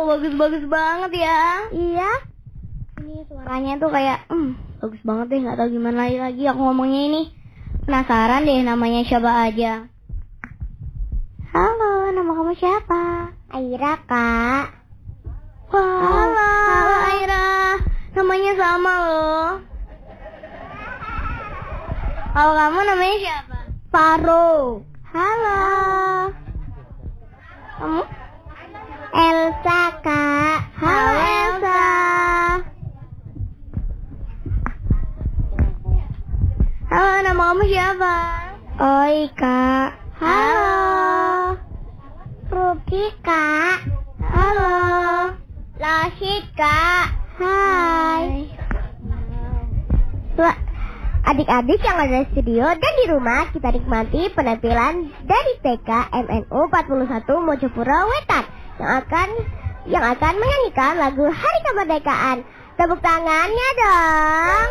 bagus-bagus banget ya. Iya. Ini suaranya tuh kayak bagus banget deh, nggak tahu gimana lagi aku ngomongnya ini. Penasaran deh namanya siapa aja. Halo, nama kamu siapa? Aira, Kak. Wow. Halo Aira. Namanya sama loh. Kalau kamu namanya siapa? Faro. Halo. Kamu? Elsa, Kak. Halo Elsa. Halo, nama kamu siapa? Oi, Kak. Halo. Ruki, Kak. Halo. Rashid, Kak. Hai. Adik-adik yang ada di studio dan di rumah, kita nikmati penampilan dari TK MNU 41 Mojopuro Wetan yang akan menyanyikan lagu Hari Kemerdekaan. Tepuk tangannya dong.